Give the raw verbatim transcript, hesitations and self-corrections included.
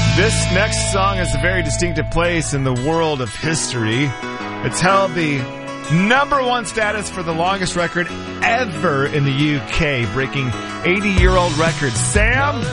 This next song has a very distinctive place in the world of history. It's held the number one status for the longest record ever in the U K, breaking eighty-year-old records. Sam?